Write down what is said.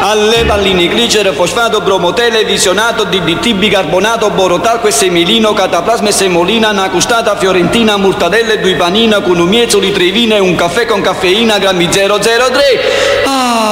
alle palline, glicere, fosfato, bromo, televisionato, DDT, bicarbonato, borotalco e semilino, cataplasma e semolina, una custata fiorentina, mortadelle, due panina, con un miezzo di trevina e un caffè con caffeina, grammi 003.